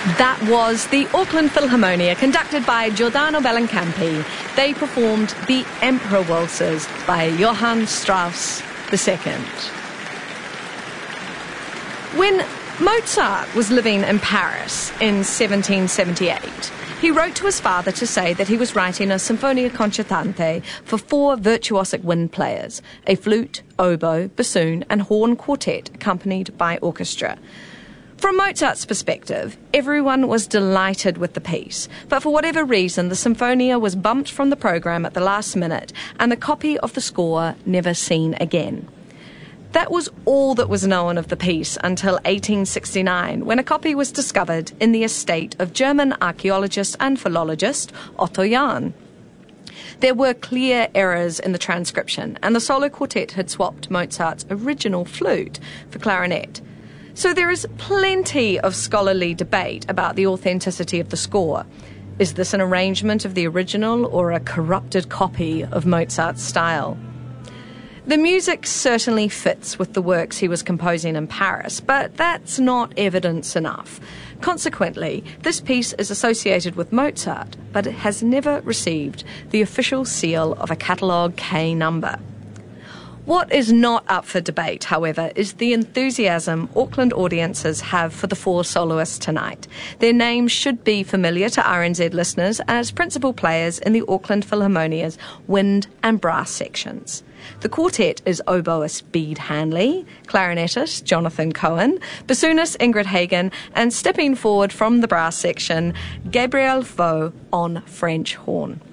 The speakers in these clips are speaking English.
That was the Auckland Philharmonia, conducted by Giordano Bellincampi. They performed the Emperor Waltzes by Johann Strauss II. When Mozart was living in Paris in 1778, he wrote to his father to say that he was writing a Sinfonia Concertante for 4 virtuosic wind players, a flute, oboe, bassoon and horn quartet accompanied by orchestra. From Mozart's perspective, everyone was delighted with the piece, but for whatever reason, the Sinfonia was bumped from the programme at the last minute and the copy of the score never seen again. That was all that was known of the piece until 1869, when a copy was discovered in the estate of German archaeologist and philologist Otto Jahn. There were clear errors in the transcription, and the solo quartet had swapped Mozart's original flute for clarinet. So there is plenty of scholarly debate about the authenticity of the score. Is this an arrangement of the original or a corrupted copy of Mozart's style? The music certainly fits with the works he was composing in Paris, but that's not evidence enough. Consequently, this piece is associated with Mozart, but it has never received the official seal of a catalogue K number. What is not up for debate, however, is the enthusiasm Auckland audiences have for the 4 soloists tonight. Their names should be familiar to RNZ listeners as principal players in the Auckland Philharmonia's wind and brass sections. The quartet is oboist Bede Hanley, clarinetist Jonathan Cohen, bassoonist Ingrid Hagen, and stepping forward from the brass section, Gabriel Vaux on French horn.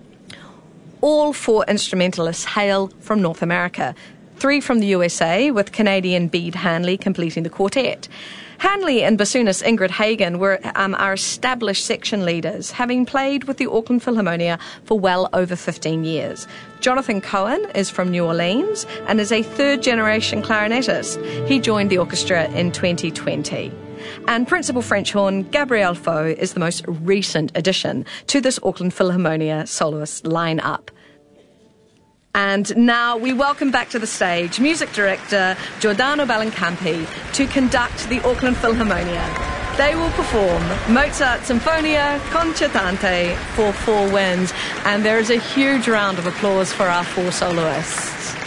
All 4 instrumentalists hail from North America, 3 from the USA, with Canadian Bede Hanley completing the quartet. Hanley and bassoonist Ingrid Hagen were our established section leaders, having played with the Auckland Philharmonia for well over 15 years. Jonathan Cohen is from New Orleans and is a 3rd-generation clarinetist. He joined the orchestra in 2020. And principal French horn Gabriel Vaux is the most recent addition to this Auckland Philharmonia soloist lineup. And now we welcome back to the stage music director Giordano Bellincampi to conduct the Auckland Philharmonia. They will perform Mozart's Sinfonia Concertante for 4 winds, and there is a huge round of applause for our 4 soloists.